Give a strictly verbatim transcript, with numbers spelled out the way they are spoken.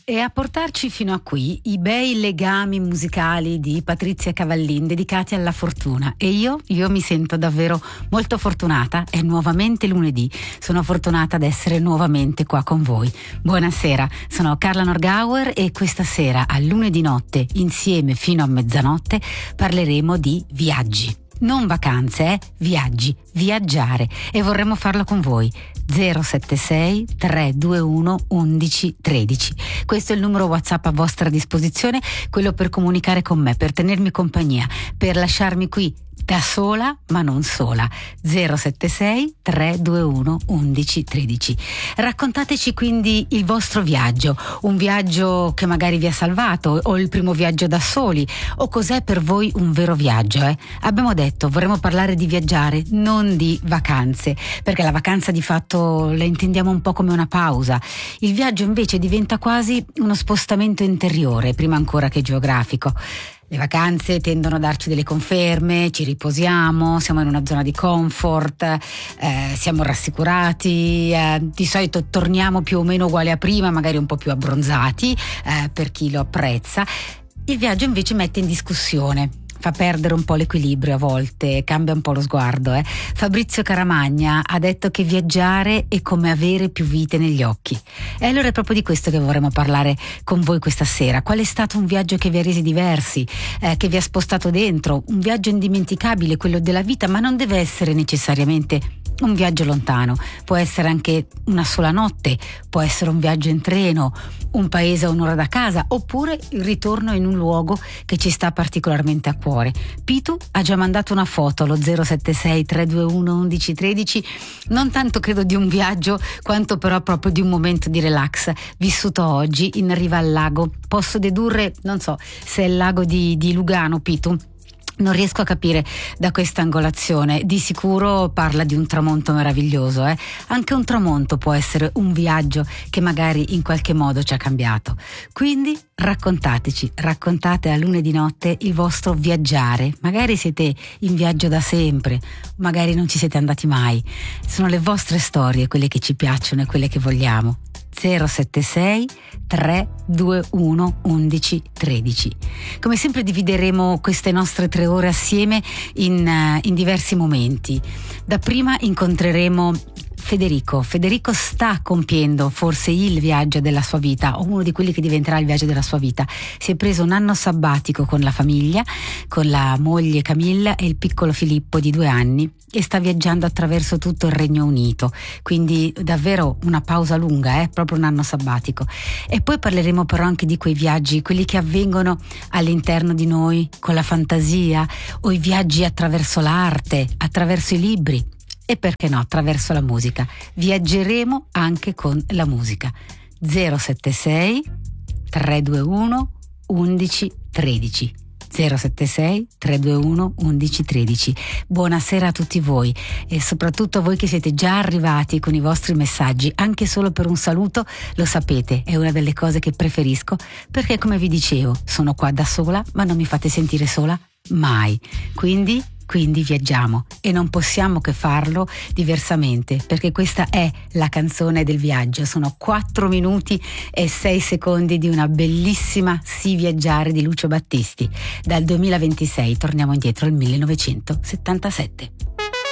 E a portarci fino a qui i bei legami musicali di Patrizia Cavallin dedicati alla fortuna. E io, io mi sento davvero molto fortunata. È nuovamente lunedì, sono fortunata ad essere nuovamente qua con voi. Buonasera, sono Carla Norgauer e questa sera a lunedì notte, insieme fino a mezzanotte, parleremo di viaggi. Non vacanze, eh? Viaggi, viaggiare, e vorremmo farlo con voi. zero sette sei tre due uno undici tredici. Questo è il numero WhatsApp a vostra disposizione, quello per comunicare con me, per tenermi compagnia, per lasciarmi qui da sola ma non sola. Zero sette sei tre due uno undici tredici. Raccontateci quindi il vostro viaggio, un viaggio che magari vi ha salvato, o il primo viaggio da soli, o cos'è per voi un vero viaggio, eh? Abbiamo detto vorremmo parlare di viaggiare, non di vacanze, perché la vacanza di fatto la intendiamo un po' come una pausa. Il viaggio invece diventa quasi uno spostamento interiore, prima ancora che geografico. Le vacanze tendono a darci delle conferme, ci riposiamo, siamo in una zona di comfort, eh, siamo rassicurati, eh, di solito torniamo più o meno uguali a prima, magari un po' più abbronzati, eh, per chi lo apprezza. Il viaggio invece mette in discussione, fa perdere un po' l'equilibrio a volte, cambia un po' lo sguardo. Eh. Fabrizio Caramagna ha detto che viaggiare è come avere più vite negli occhi. E allora è proprio di questo che vorremmo parlare con voi questa sera. Qual è stato un viaggio che vi ha resi diversi, eh, che vi ha spostato dentro? Un viaggio indimenticabile, quello della vita, ma non deve essere necessariamente un viaggio lontano. Può essere anche una sola notte, può essere un viaggio in treno, un paese a un'ora da casa, oppure il ritorno in un luogo che ci sta particolarmente a cuore. Pitu ha già mandato una foto allo zero sette sei tre due uno undici tredici, non tanto credo di un viaggio quanto però proprio di un momento di relax vissuto oggi in riva al lago. Posso dedurre, non so se è il lago di, di Lugano, Pitu? Non riesco a capire da questa angolazione. Di sicuro parla di un tramonto meraviglioso, eh? Anche un tramonto può essere un viaggio che magari in qualche modo ci ha cambiato. Quindi raccontateci, raccontate a lunedì notte il vostro viaggiare. Magari siete in viaggio da sempre, magari non ci siete andati mai. Sono le vostre storie quelle che ci piacciono e quelle che vogliamo. zero sette sei tre due uno undici tredici. Come sempre divideremo queste nostre tre ore assieme in, uh, in diversi momenti. Dapprima incontreremo Federico. Federico sta compiendo forse il viaggio della sua vita, o uno di quelli che diventerà il viaggio della sua vita. Si è preso un anno sabbatico con la famiglia, con la moglie Camilla e il piccolo Filippo di due anni, e sta viaggiando attraverso tutto il Regno Unito, quindi davvero una pausa lunga, eh? Proprio un anno sabbatico. E poi parleremo però anche di quei viaggi, quelli che avvengono all'interno di noi con la fantasia, o i viaggi attraverso l'arte, attraverso i libri. E perché no, attraverso la musica. Viaggeremo anche con la musica. zero sette sei tre due uno undici tredici. zero sette sei tre due uno undici tredici. Buonasera a tutti voi, e soprattutto a voi che siete già arrivati con i vostri messaggi, anche solo per un saluto. Lo sapete, è una delle cose che preferisco, perché come vi dicevo sono qua da sola, ma non mi fate sentire sola mai. Quindi Quindi viaggiamo, e non possiamo che farlo diversamente, perché questa è la canzone del viaggio. Sono quattro minuti e sei secondi di una bellissima Si viaggiare di Lucio Battisti, dal duemilaventisei. Torniamo indietro al millenovecentosettantasette.